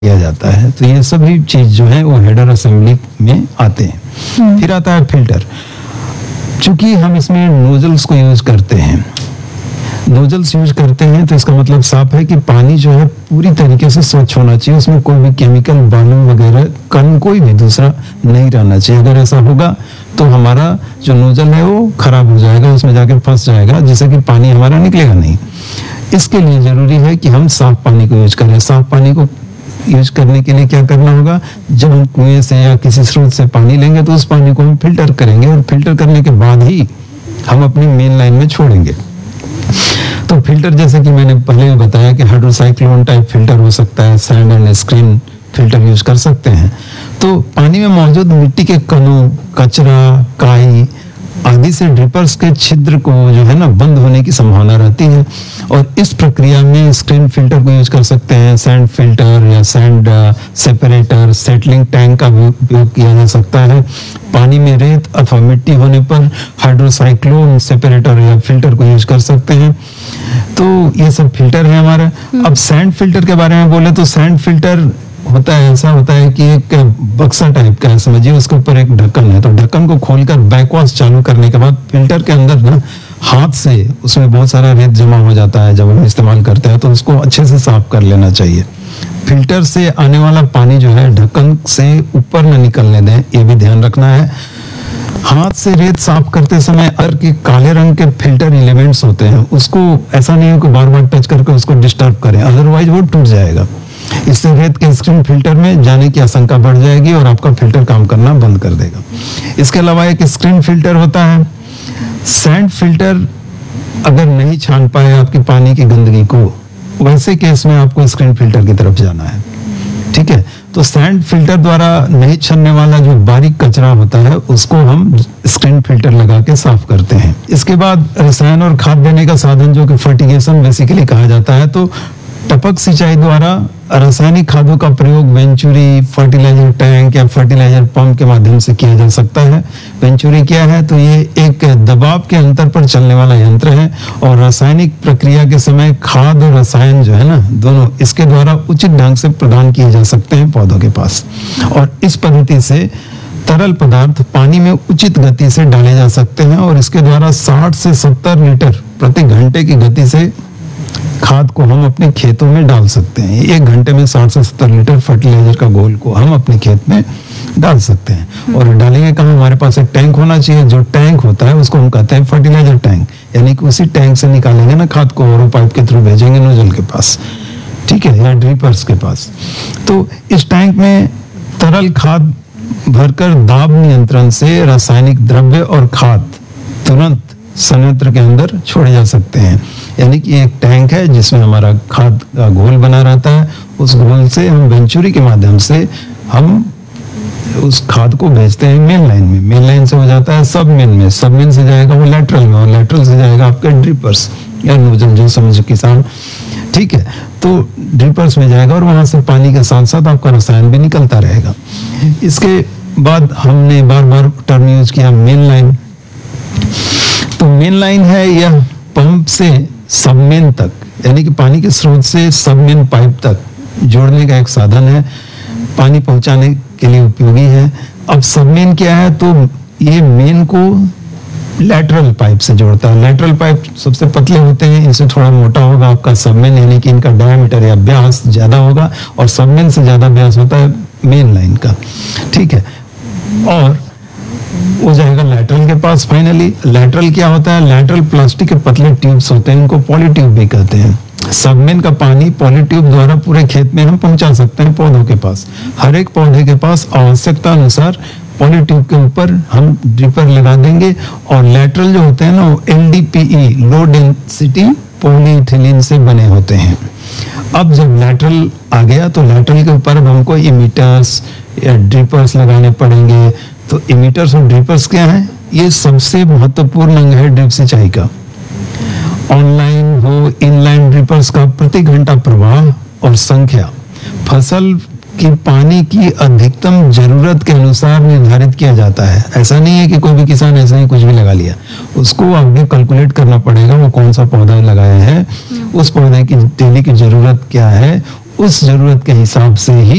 किया जाता है। तो ये सभी चीज जो है वो हेडर असेंबली में आते हैं। फिर आता है फिल्टर। चूंकि हम इसमें नोजल्स को यूज करते हैं, नोजल्स यूज करते हैं तो इसका मतलब साफ है कि पानी जो है पूरी तरीके से स्वच्छ होना चाहिए, उसमें कोई भी केमिकल, बालू वगैरह, कण कोई भी दूसरा नहीं रहना चाहिए। अगर ऐसा होगा तो हमारा जो नोजल है वो खराब हो जाएगा, उसमें जाके फंस जाएगा, जिससे कि पानी हमारा निकलेगा नहीं। इसके लिए जरूरी है कि हम साफ पानी को यूज करें। साफ पानी को यूज करने के लिए क्या करना होगा, जब हम कुएं से या किसी स्रोत से पानी लेंगे तो उस पानी को हम फिल्टर करेंगे, और फिल्टर करने के बाद ही हम अपनी मेन लाइन में छोड़ेंगे। तो फिल्टर जैसे कि मैंने पहले भी बताया कि हाइड्रोसाइक्लोन टाइप फिल्टर हो सकता है, sand and screen filter use कर सकते हैं। तो पानी में मौजूद मिट्टी के कणों, कचरा, काई आदि से ड्रिपर्स के छिद्र को जो है ना बंद होने की संभावना रहती है, और इस प्रक्रिया में स्क्रीन फिल्टर को यूज कर सकते हैं। सैंड फिल्टर या सैंड सेपरेटर, सेटलिंग टैंक का भी उपयोग किया जा सकता है। पानी में रेत अथवा मिट्टी होने पर हाइड्रोसाइक्लोन सेपरेटर या फिल्टर को यूज कर सकते हैं। तो ये सब फिल्टर है हमारा। अब सैंड फिल्टर के बारे में बोले तो सैंड फिल्टर होता है, ऐसा होता है कि एक बक्सा टाइप का है, समझिए, उसके ऊपर एक ढक्कन है। तो ढक्कन को खोलकर बैकवॉश चालू करने के बाद फिल्टर के अंदर ना हाथ से, उसमें बहुत सारा रेत जमा हो जाता है जब हम इस्तेमाल करते हैं, तो उसको अच्छे से साफ कर लेना चाहिए। फिल्टर से आने वाला पानी जो है ढक्कन से ऊपर न निकलने दें, ये भी ध्यान रखना है। हाथ से रेत साफ करते समय अगर के काले रंग के फिल्टर एलिमेंट्स होते हैं, उसको ऐसा नहीं है कि बार बार टच करके उसको डिस्टर्ब करें, अदरवाइज वो टूट जाएगा। इससे रेत के स्क्रीन फिल्टर में जाने की आशंका बढ़ जाएगी और आपका फिल्टर काम करना बंद कर देगा। इसके अलावा एक स्क्रीन फिल्टर होता है। सैंड फिल्टर अगर नहीं छान पाए आपकी पानी की गंदगी को, वैसे केस में आपको स्क्रीन फिल्टर की तरफ जाना है। ठीक है, तो सैंड फिल्टर द्वारा नहीं छनने वाला जो बारीक कचरा होता है उसको हम स्क्रीन फिल्टर लगा के साफ करते हैं। इसके बाद रसायन और खाद देने का साधन जो कि फर्टिगेशन बेसिकली कहा जाता है, तो टपक सिंचाई द्वारा रासायनिक खादों का प्रयोग वेंचुरी, फर्टिलाइजर टैंक या फर्टिलाइजर पंप के माध्यम से किया जा सकता है। वेंचुरी क्या है, तो ये एक दबाव के अंतर पर चलने वाला यंत्र है, और रासायनिक प्रक्रिया के समय खाद और रसायन जो है ना दोनों इसके द्वारा उचित ढंग से प्रदान किए जा सकते हैं पौधों के पास। और इस पद्धति से तरल पदार्थ पानी में उचित गति से डाले जा सकते हैं, और इसके द्वारा 60 से 70 लीटर प्रति घंटे की गति से खाद को हम अपने खेतों में डाल सकते हैं। एक घंटे में 60 से 70 लीटर फर्टिलाइजर का घोल को हम अपने खेत में डाल सकते हैं। और डालेंगे कहाँ, हमारे पास एक टैंक होना चाहिए। जो टैंक होता है उसको हम कहते हैं फर्टिलाइजर टैंक, यानी कि उसी टैंक से निकालेंगे ना खाद को और पाइप के थ्रू भेजेंगे नोजल के पास, ठीक है, या ड्रिपर्स के पास। तो इस टैंक में तरल खाद भरकर दाब नियंत्रण से रासायनिक द्रव्य और खाद तुरंत संयंत्र के अंदर छोड़े जा सकते हैं। यानी कि एक टैंक है जिसमें हमारा खाद का घोल बना रहता है, उस घोल से हम वेंचुरी के माध्यम से हम उस खाद को भेजते हैं मेन लाइन में। मेन लाइन से हो जाता है सब मेन में, सब मेन से जाएगा वो लेटरल में, और लेटरल से जाएगा आपके ड्रिपर्स या नोजल, जो समझो किसान, ठीक है। तो ड्रिपर्स में जाएगा और वहां से पानी के साथ साथ आपका रसायन भी निकलता रहेगा। इसके बाद हमने बार बार टर्म यूज किया मेन लाइन। तो मेन लाइन है यह पंप से सबमेन तक, यानी कि पानी के स्रोत से सबमेन पाइप तक जोड़ने का एक साधन है, पानी पहुंचाने के लिए उपयोगी है। अब सबमेन क्या है, तो ये मेन को लैटरल पाइप से जोड़ता है। लैटरल पाइप सबसे पतले होते हैं, इनसे थोड़ा मोटा होगा आपका सबमेन, यानी कि इनका डायमीटर या व्यास ज्यादा होगा, और सबमेन से ज्यादा व्यास होता है मेन लाइन का, ठीक है। और वो जाएगा लैटरल के पास। फाइनली लैटरल क्या होता है, लैटरल प्लास्टिक के पतले ट्यूब्स होते हैं, इनको पॉलीट्यूब भी कहते हैं। सबमेन का पानी पॉलीट्यूब द्वारा पूरे खेत में हम पहुंचा सकते हैं पौधों के पास। हर एक पौधे के पास आवश्यकता अनुसार पॉलीट्यूब के ऊपर हम ड्रिपर लगा देंगे, और लैटरल जो होते हैं ना वो LDPE, लो डेंसिटी पॉलीइथिलीन से बने होते हैं। अब जब लैटरल आ गया तो लैटरल के ऊपर अब हमको इमीटर्स या ड्रिपर्स लगाने पड़ेंगे। तो इमीटर्स और ड्रिपर्स क्या है, ये सबसे महत्वपूर्ण अंग है ड्रिप सिंचाई का। ऑनलाइन हो इनलाइन ड्रिपर्स का प्रति घंटा प्रवाह और संख्या फसल की पानी की अधिकतम जरूरत के अनुसार निर्धारित किया जाता है। ऐसा नहीं है कि कोई भी किसान ऐसा ही कुछ भी लगा लिया, उसको आगे कैलकुलेट करना पड़ेगा वो कौन सा पौधा लगाया है, उस पौधे की डेली की जरूरत क्या है, उस जरूरत के हिसाब से ही